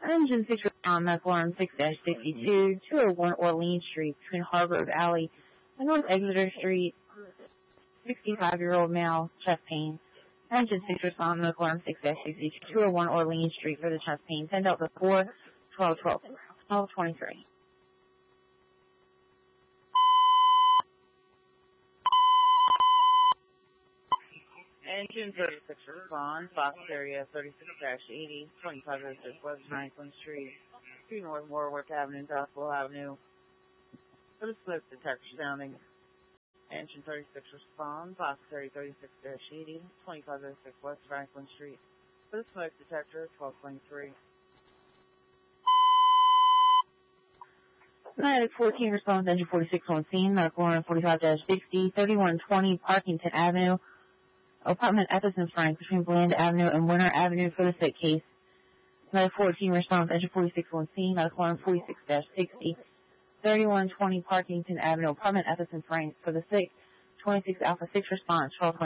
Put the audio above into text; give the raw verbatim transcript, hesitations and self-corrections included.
Engine six on medical alarm six sixty-two, two oh one Orleans Street between Harbor Alley and North Exeter Street. sixty-five-year-old male, chest pain. Engine six respond medical alarm six sixty-two, two oh one Orleans Street for the chest pain. Send out the four twelve twelve twelve twenty-three. Engine thirty-six respond, Fox area thirty-six eighty, twenty-five oh six West Franklin Street, two North Warwick Avenue, South Will Avenue. For the smoke detector sounding. Engine thirty-six respond, Fox area thirty-six eighty, twenty-five oh six West Franklin Street. For the smoke detector, twelve twenty-three. Medic fourteen responds, engine forty-six on scene, medical alarm forty-five sixty, thirty-one twenty Parkington Avenue. Apartment Epperson Frank between Bland Avenue and Winter Avenue for the sick case. Medic fourteen responds, engine forty-six on scene, medical alarm forty-six sixty, thirty-one twenty Parkington Avenue, Apartment Epperson Frank for the sick. twenty-six Alpha six response, twelve twenty.